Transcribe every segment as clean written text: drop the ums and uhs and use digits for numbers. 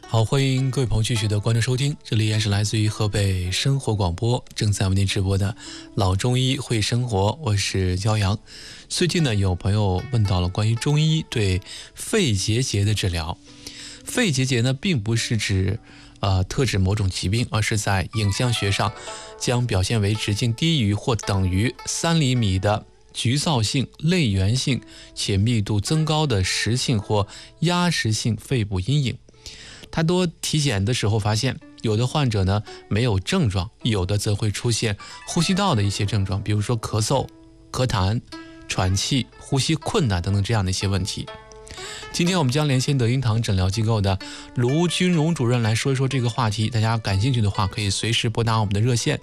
好，欢迎各位朋友继续的关注收听，这里也是来自于河北生活广播正在为您直播的老中医会生活，我是焦阳。最近呢，有朋友问到了关于中医对肺结节的治疗。肺结节呢，并不是指特指某种疾病，而是在影像学上将表现为直径低于或等于3厘米的局灶性、类源性且密度增高的实性或压实性肺部阴影。他多体检的时候发现，有的患者呢没有症状，有的则会出现呼吸道的一些症状，比如说咳嗽、咳痰、喘气、呼吸困难等等这样的一些问题。今天我们将连线德音堂诊疗机构的卢军荣主任来说一说这个话题。大家感兴趣的话，可以随时拨打我们的热线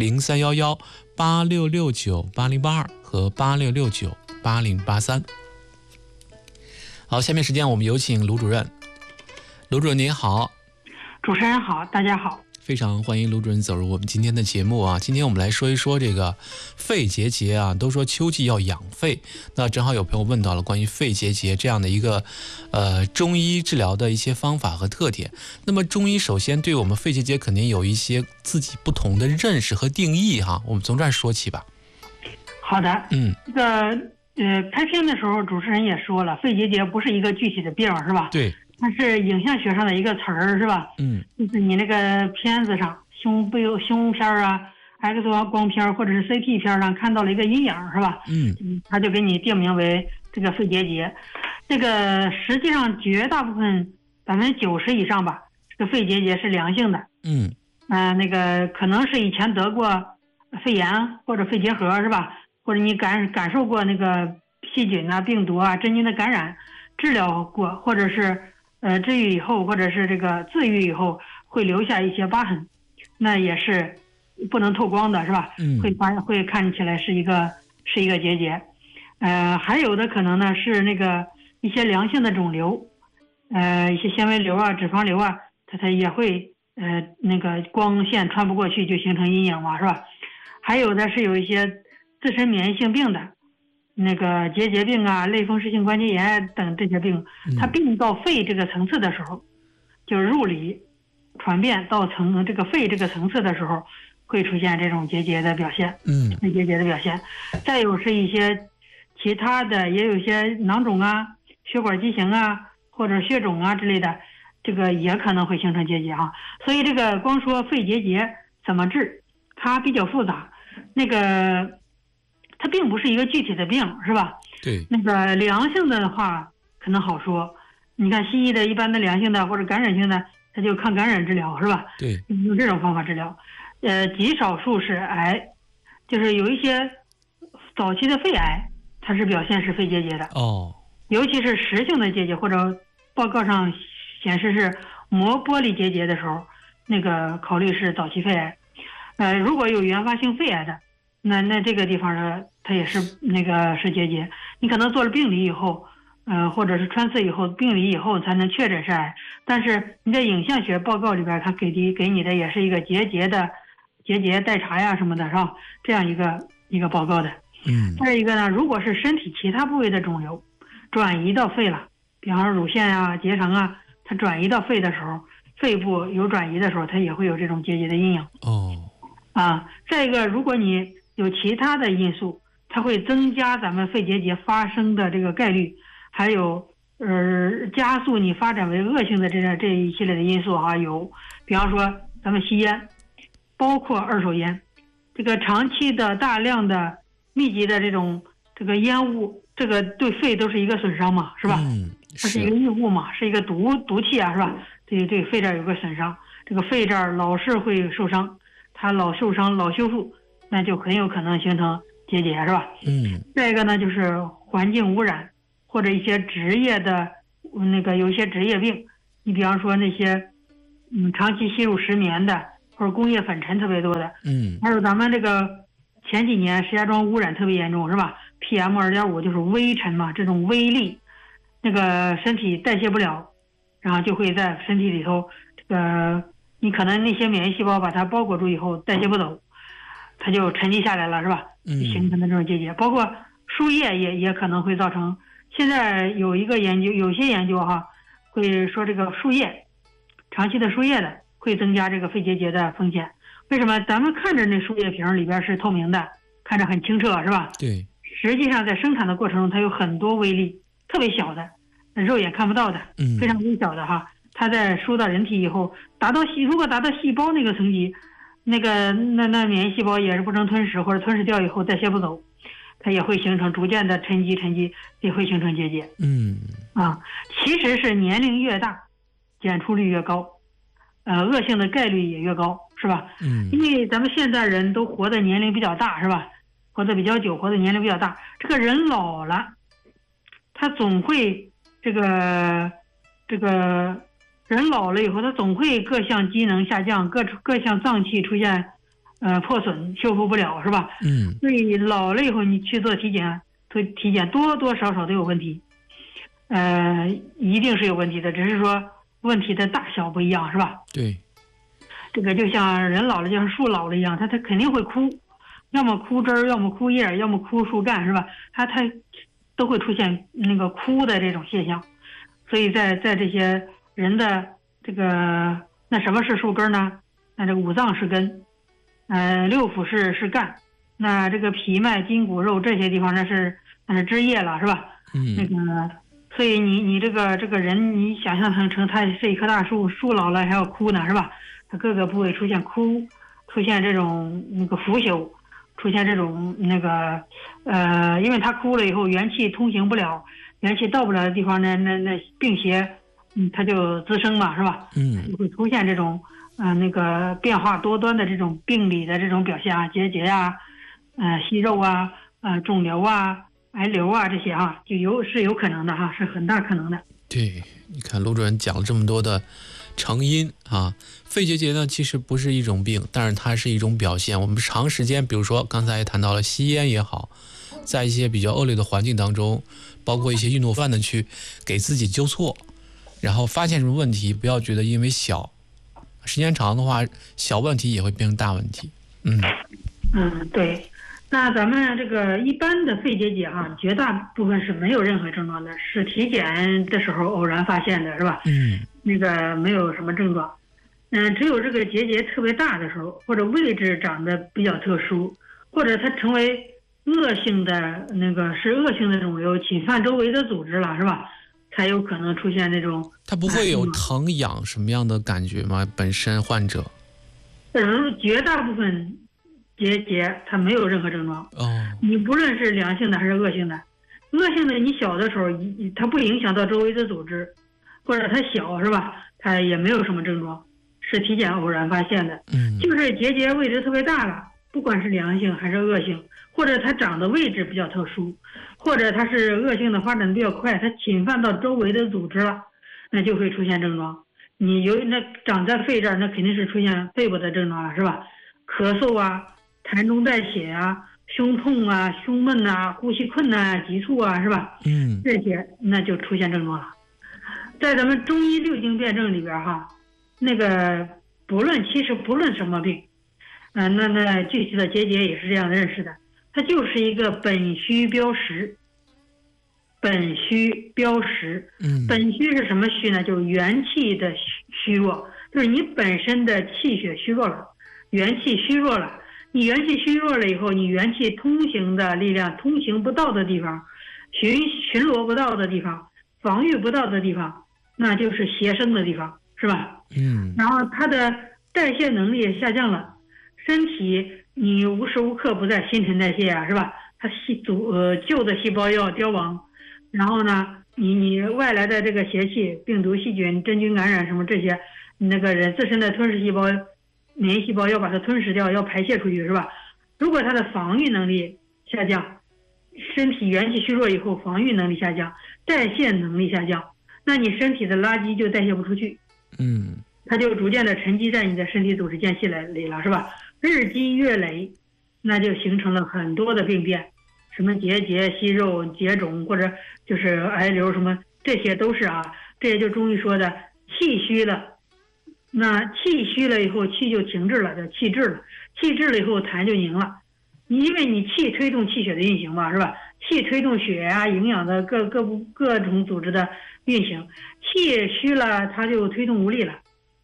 031186698082和86698083。好，下面时间我们有请卢主任。卢主任您好。 主持人好，大家好。 非常欢迎卢主任走入我们今天的节目啊！今天我们来说一说这个肺结节啊，都说秋季要养肺，那正好有朋友问到了关于肺结节这样的一个中医治疗的一些方法和特点。那么中医首先对我们肺结节肯定有一些自己不同的认识和定义哈，我们从这儿说起吧。 好的，这个开篇的时候主持人也说了，肺结节不是一个具体的病是吧？ 对。 它是影像学上的一个词儿，是吧？就是你那个片子上，胸片啊、X 光片或者是 CT 片上看到了一个阴影，是吧？它就给你定名为这个肺结节。这个实际上绝大部分90%以上吧，这个肺结节是良性的。那个可能是以前得过肺炎或者肺结核，是吧？或者你感受过那个细菌啊、病毒啊、真菌的感染，治疗过，或者是治愈以后，或者是这个自愈以后会留下一些疤痕，那也是不能透光的，是吧？会看起来是一个结节。还有的可能呢是那个一些良性的肿瘤，一些纤维瘤啊、脂肪瘤啊，它也会那个光线穿不过去就形成阴影嘛，是吧？还有的是有一些自身免疫性病的。那个结节病啊、类风湿性关节炎等这些病，它病到肺这个层次的时候，就入里传遍到这个肺这个层次的时候，会出现这种结节的表现。结节的表现。再有是一些其他的，也有一些囊肿啊、血管畸形啊，或者血肿啊之类的，这个也可能会形成结节啊。所以这个光说肺结节怎么治，它比较复杂。那个。它并不是一个具体的病，是吧？ 对。 那个良性的话可能好说，你看西医的一般的良性的或者感染性的，它就抗感染治疗，是吧？ 对。 用这种方法治疗。极少数是癌，就是有一些早期的肺癌，它是表现是肺结节的。尤其是实性的结节或者报告上显示是膜玻璃结节的时候，那个考虑是早期肺癌。如果有原发性肺癌的。那这个地方呢，它也是那个是结节，你可能做了病理以后，或者是穿刺以后，病理以后才能确诊是癌。但是你在影像学报告里边，它给你的也是一个结节待查呀什么的，是吧？这样一个报告的。再一个呢，如果是身体其他部位的肿瘤转移到肺了，比方说乳腺啊、结肠啊，它转移到肺的时候，肺部有转移的时候，它也会有这种结节的阴影。再一个，如果你有其他的因素，它会增加咱们肺结节发生的这个概率，还有加速你发展为恶性的这一系列的因素有，比方说咱们吸烟，包括二手烟，这个长期的大量的密集的这个烟雾，这个对肺都是一个损伤嘛，是吧？它是一个异物嘛，是一个毒气啊，是吧？对肺这儿有个损伤，这个肺这儿老是会受伤，它老受伤老修复，那就很有可能形成结节，是吧？再一个呢，就是环境污染或者一些职业的有一些职业病，你比方说那些长期吸入石棉的，或者工业粉尘特别多的，还有咱们这个前几年石家庄污染特别严重，是吧？ PM2.5 就是微尘嘛，这种微粒，那个身体代谢不了，然后就会在身体里头，这个你可能那些免疫细胞把它包裹住以后代谢不走，它就沉积下来了，是吧？形成的这种结节，包括输液也可能会造成。现在有一个研究，有些研究会说这个输液长期的输液的，会增加这个肺结节的风险。为什么？咱们看着那输液瓶里边是透明的，看着很清澈，是吧？ 对。 实际上在生产的过程中，它有很多微粒，特别小的，肉眼看不到的，非常微小的哈。它在输到人体以后，如果达到细胞那个层级，那免疫细胞也是不能吞噬，或者吞噬掉以后再泄不走，它也会形成逐渐的沉积，也会形成结节。其实是年龄越大，检出率越高，恶性的概率也越高，是吧？因为咱们现在人都活的年龄比较大，是吧？活得比较久，活的年龄比较大，这个人老了，他总会这个人老了以后，他总会各项机能下降，各项脏器出现破损，修复不了，是吧？所以老了以后你去做体检多多少少都有问题，一定是有问题的，只是说问题的大小不一样，是吧？ 对， 这个就像人老了，就像树老了一样，它肯定会枯，要么枯枝儿，要么枯叶，要么枯树干，是吧？它都会出现那个枯的这种现象。所以在这些人的这个，那什么是树根呢？那这个五脏是根，六腑是干，那这个皮脉筋骨肉这些地方那是枝叶了，是吧？那个，所以你这个人，你想象成它是一棵大树，树老了还要枯呢，是吧？它各个部位出现枯，出现这种那个腐朽，出现这种那个因为它枯了以后，元气通行不了，元气到不了的地方呢，那病邪它就滋生嘛，是吧？就会出现这种那个变化多端的这种病理的这种表现啊，结节啊，息肉啊，肿瘤啊，癌瘤啊，这些啊，是有可能的哈，是很大可能的。 对，你看卢主任讲了这么多的成因啊，肺结节呢其实不是一种病，但是它是一种表现。我们长时间，比如说刚才也谈到了吸烟也好，在一些比较恶劣的环境当中，包括一些运动饭的去给自己纠错，然后发现什么问题，不要觉得因为小，时间长的话，小问题也会变成大问题。 对。那咱们这个一般的肺结节啊，绝大部分是没有任何症状的，是体检的时候偶然发现的，是吧？那个没有什么症状。只有这个结节特别大的时候，或者位置长得比较特殊，或者它成为恶性的肿瘤，侵犯周围的组织了，是吧？才有可能出现那种。 它不会有疼痒什么样的感觉吗？本身患者？ 绝大部分结节它没有任何症状。你不论是良性的还是恶性的，恶性的你小的时候它不影响到周围的组织，或者它小，是吧？它也没有什么症状，是体检偶然发现的。就是结节位置特别大了，不管是良性还是恶性，或者它长的位置比较特殊，或者它是恶性的发展的比较快，它侵犯到周围的组织了，那就会出现症状。你那长在肺这儿，那肯定是出现肺部的症状了，是吧？咳嗽啊，痰中带血啊，胸痛啊，胸闷啊，呼吸困难啊，急促啊，是吧？这些那就出现症状了。在咱们中医六经辩证里边哈，那个其实不论什么病，那具体的结节也是这样认识的，它就是一个本虚标实。本虚标实，本虚是什么虚呢？就是元气的虚弱，就是你本身的气血虚弱了，元气虚弱了。你元气虚弱了以后，你元气通行的力量通行不到的地方，巡逻不到的地方，防御不到的地方，那就是邪生的地方，是吧？然后它的代谢能力下降了，身体你无时无刻不在新陈代谢啊，是吧？它旧的细胞要凋亡，然后呢，你外来的这个邪气、病毒、细菌、真菌感染什么这些，那个人自身的吞噬细胞、免疫细胞要把它吞噬掉，要排泄出去，是吧？如果它的防御能力下降，身体元气虚弱以后，防御能力下降，代谢能力下降，那你身体的垃圾就代谢不出去，它就逐渐的沉积在你的身体组织间隙里了，是吧？日积月累，那就形成了很多的病变。什么结节、息肉、结肿，或者就是癌瘤，什么这些都是啊。这也就中医说的气虚了。那气虚了以后，气就停滞了，叫气滞了。气滞了以后，痰就凝了。因为你气推动气血的运行嘛，是吧？气推动血啊、营养的各种组织的运行。气虚了，它就推动无力了。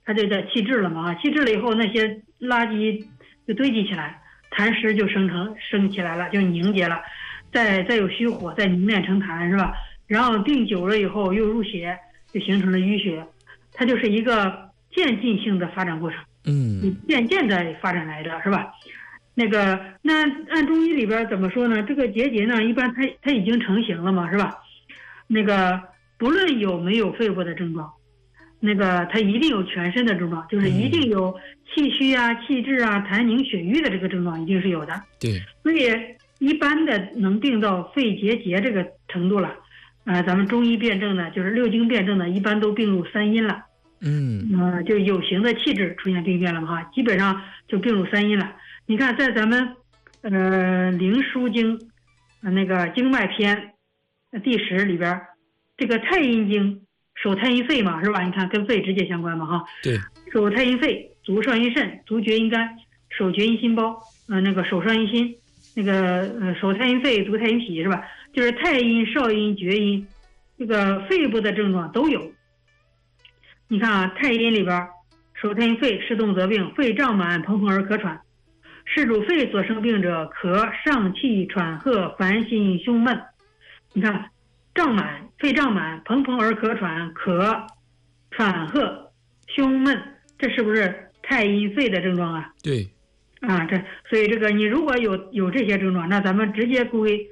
它就在气滞了嘛，气滞了以后，那些垃圾就堆积起来，痰湿就升起来了，就凝结了，再有虚火，再凝练成痰，是吧？然后病久了以后又入血，就形成了淤血，它就是一个渐进性的发展过程，渐渐的发展来的，是吧？那按中医里边怎么说呢？这个结节呢，一般它已经成型了嘛，是吧？不论有没有肺部的症状，它一定有全身的症状，就是一定有气虚啊、气滞啊、痰凝血瘀的这个症状一定是有的。 对， 所以一般的能病到肺结节这个程度了，咱们中医辨证呢，就是六经辨证呢，一般都病入三阴了。就有形的气质出现病变了嘛，哈，基本上就病入三阴了。你看，在咱们灵枢经经脉篇第10里边，这个太阴经手太阴肺嘛，是吧？你看跟肺直接相关嘛，哈。 对。 手太阴肺，足少阴肾，足厥阴肝，手厥阴心包，手少阴心，手太阴肺，足太阴脾，是吧？就是太阴、少阴、厥阴，这个肺部的症状都有。你看啊，太阴里边，手太阴肺，湿动则病，肺胀满，膨而咳喘。是主肺所生病者，咳、上气、喘喝、烦心、胸闷。你看，肺胀满，膨而咳喘，咳、喘喝、胸闷，这是不是太阴肺的症状啊？ 对。 所以你如果有这些症状，那咱们直接归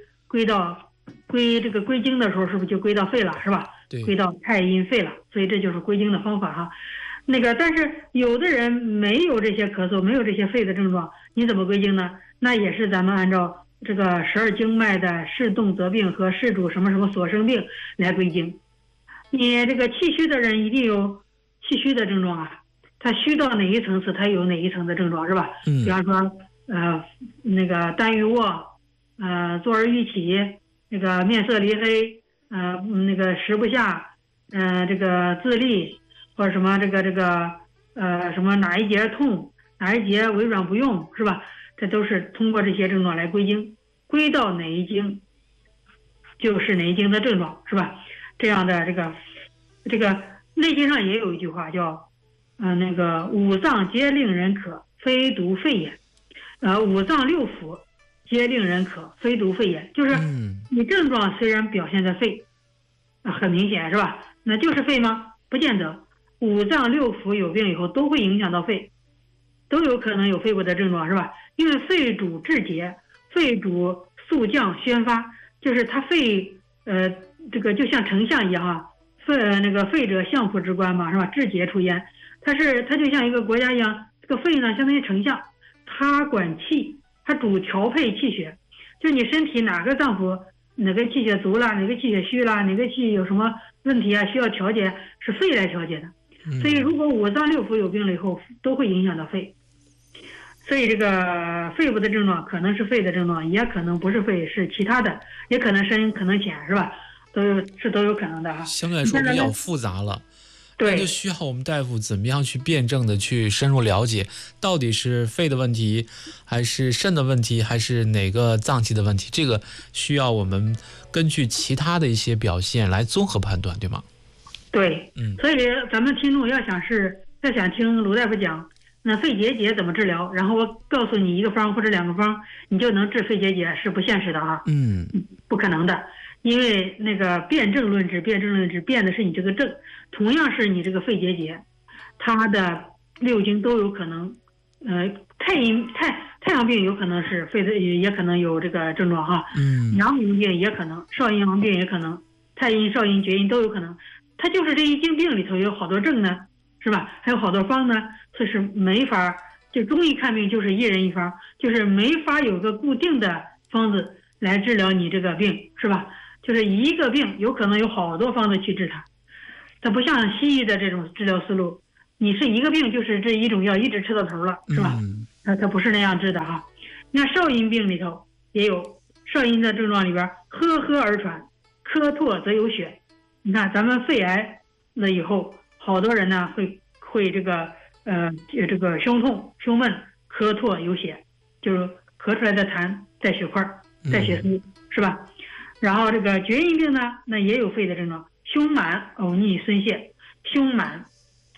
经的时候，是不是就归到肺了，是吧？ 对， 归到太阴肺了。所以这就是归经的方法哈。但是有的人没有这些咳嗽，没有这些肺的症状，你怎么归经呢？那也是咱们按照这个12经脉的是动则病和是主什么什么所生病来归经。你这个气虚的人一定有气虚的症状啊，他虚到哪一层次，他有哪一层的症状，是吧？比方说单于卧，坐而欲起，面色离黑，食不下，自利，或者什么什么哪一节痛，哪一节微软不用，是吧？这都是通过这些症状来归经，归到哪一经就是哪一经的症状，是吧？这样的这个《内经》上也有一句话叫五脏皆令人渴，非独肺也。五脏六腑皆令人渴，非独肺也。就是你症状虽然表现在肺，很明显，是吧？那就是肺吗？不见得。五脏六腑有病以后都会影响到肺，都有可能有肺部的症状，是吧？因为肺主志节，肺主肃降宣发，就是它肺就像丞相一样啊，肺者相府之官嘛，是吧？志节出焉，它就像一个国家一样，这个肺呢相当于丞相，它管气，它主调配气血，就你身体哪个脏腑哪个气血足了，哪个气血虚了，哪个气有什么问题啊需要调节，是肺来调节的。所以如果五脏六腑有病了以后，都会影响到肺。所以这个肺部的症状可能是肺的症状，也可能不是肺，是其他的，也可能深可能浅，是吧？都有可能的哈。 相对来说比较复杂了。 对， 那就需要我们大夫怎么样去辩证的去深入了解，到底是肺的问题，还是肾的问题，还是哪个脏器的问题？这个需要我们根据其他的一些表现来综合判断，对吗？ 对，所以咱们听众要想听卢大夫讲，那肺结节怎么治疗，然后我告诉你一个方或者2个方，你就能治肺结节，是不现实的啊，不可能的。因为辨证论治，辨的是你这个症，同样是你这个肺结节，它的6经都有可能，太阳病有可能是肺的，也可能有这个症状哈，阳明病也可能，少阴阳病也可能，太阴、少阴、厥阴都有可能，它就是这一经病里头有好多症呢，是吧？还有好多方呢，所以是没法，就中医看病就是一人一方，就是没法有个固定的方子来治疗你这个病，是吧？就是一个病有可能有好多方子去治它不像西医的这种治疗思路，你是一个病就是这一种药一直吃到头了，是吧？它不是那样治的哈。那少阴病里头也有少阴的症状里边，呵而喘，咳唾则有血。你看咱们肺癌了以后，好多人呢会这个胸痛、胸闷、咳唾有血，就是咳出来的痰在血块、在血丝，是吧？然后这个厥阴病呢，那也有肺的症状，胸满、呕逆、孙泄。胸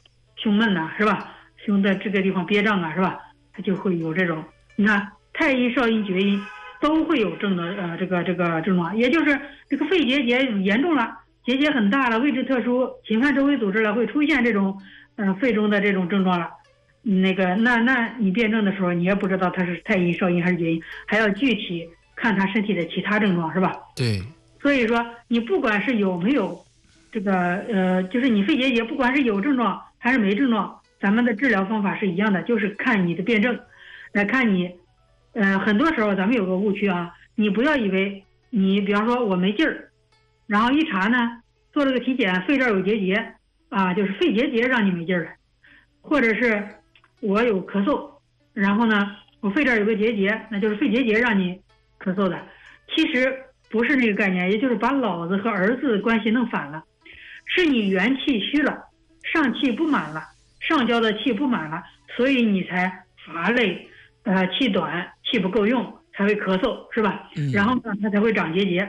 胸闷呐，是吧？胸的这个地方憋胀啊，是吧？它就会有这种，你看太阴、少阴、厥阴都会有这个症状，也就是这个肺结节严重了，结节很大了，位置特殊，侵犯周围组织了，会出现这种肺中的这种症状了。那你辩证的时候，你也不知道它是太阴、少阴还是厥阴，还要具体看他身体的其他症状，是吧？ 对。 所以说，你不管是有没有这个就是你肺结节，不管是有症状还是没症状，咱们的治疗方法是一样的，就是看你的辩证，来看你。很多时候咱们有个误区啊，你不要以为你比方说我没劲儿，然后一查呢，做了个体检，肺这儿有结节啊，就是肺结节让你没劲儿了，或者是我有咳嗽，然后呢我肺这儿有个结节，那就是肺结节让你咳嗽的。其实不是那个概念，也就是把老子和儿子关系弄反了，是你元气虚了，上气不满了，上焦的气不满了，所以你才乏累，气短，气不够用，才会咳嗽，是吧？然后呢，它才会长结节。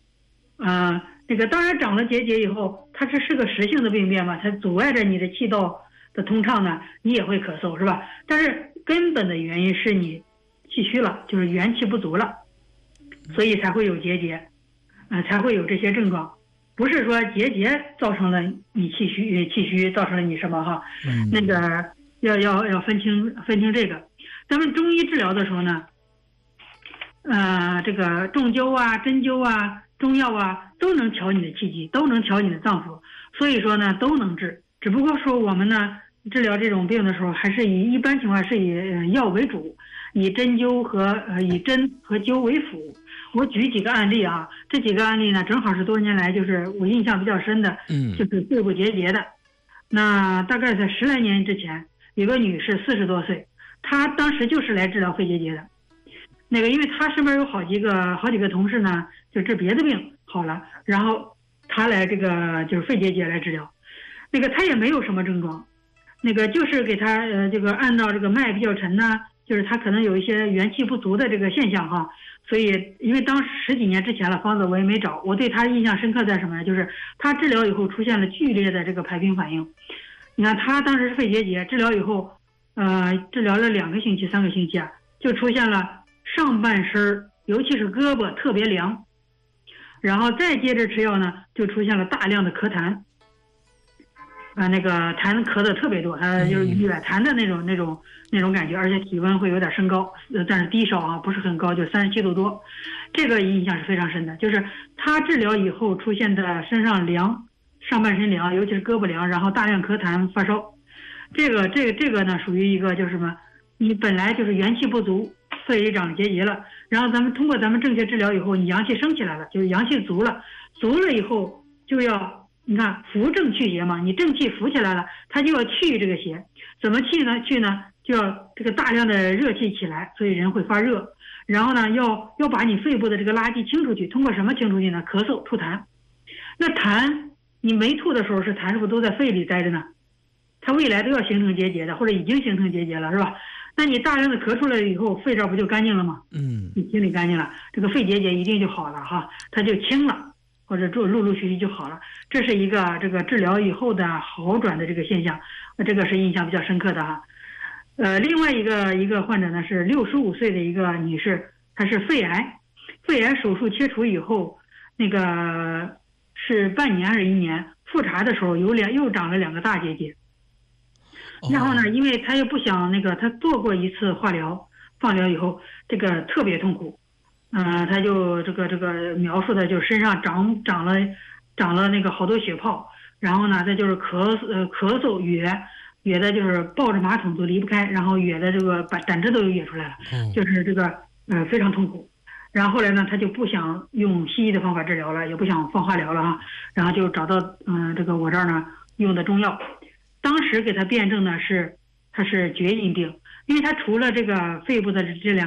当然长了结节以后，它是个实性的病变嘛，它阻碍着你的气道的通畅呢，你也会咳嗽，是吧？但是根本的原因是你气虚了，就是元气不足了，所以才会有结节，才会有这些症状。不是说结节造成了你气虚造成了你什么哈？要分清这个。咱们中医治疗的时候呢，这个重灸啊、针灸啊、中药啊，都能调你的气机，都能调你的脏腑，所以说呢都能治。只不过说我们呢治疗这种病的时候，还是一般情况是以药为主，以针和灸为辅。我举几个案例啊，这几个案例呢正好是多年来就是我印象比较深的，就是肺部结节的。那大概在10来年之前，有个女士40多岁。他当时就是来治疗肺结节的，因为他身边有好几个同事呢，就治别的病好了，然后他来这个就是肺结节来治疗，他也没有什么症状，就是给他按照这个脉比较沉呢，就是他可能有一些元气不足的这个现象哈，所以因为当时10几年之前了，方子我也没找，我对他印象深刻在什么呢？就是他治疗以后出现了剧烈的这个排冰反应。你看他当时是肺结节，治疗以后。治疗了2个星期、3个星期啊，就出现了上半身，尤其是胳膊特别凉，然后再接着吃药呢，就出现了大量的咳痰，痰咳的特别多，就是哕痰的那种感觉，而且体温会有点升高，但是低烧啊，不是很高，就37度多，这个印象是非常深的。就是他治疗以后出现的身上凉，上半身凉，尤其是胳膊凉，然后大量咳痰、发烧。这个呢，属于一个就是什么？你本来就是元气不足，肺里长结节了，然后通过咱们正确治疗以后，你阳气升起来了，就是阳气足了以后就要你看扶正祛邪嘛，你正气扶起来了，它就要去这个邪，怎么去呢？就要这个大量的热气起来，所以人会发热，然后呢要把你肺部的这个垃圾清出去，通过什么清出去呢？咳嗽吐痰，那痰你没吐的时候，痰是不是都在肺里待着呢？它未来都要形成结节的，或者已经形成结节了，是吧？那你大量的咳出来以后，肺这不就干净了吗？你清理干净了，这个肺结节一定就好了哈，它就清了，或者陆续就好了。这是一个这个治疗以后的好转的这个现象，这个是印象比较深刻的哈。另外一个患者呢是65岁的一个女士，她是肺癌手术切除以后，是半年还是1年，复查的时候又长了2个大结节。然后呢，因为他又不想他做过一次放疗以后，这个特别痛苦，他就这个描述的就是身上长了好多血泡，然后呢，再就是咳嗽哕的就是抱着马桶都离不开，然后哕的这个把胆汁都哕出来了，就是这个非常痛苦。然后后来呢，他就不想用西医的方法治疗了，也不想放化疗了哈，然后就找到我这儿呢用的中药。当时给他辩证呢他是厥阴病，因为他除了这个肺部的这2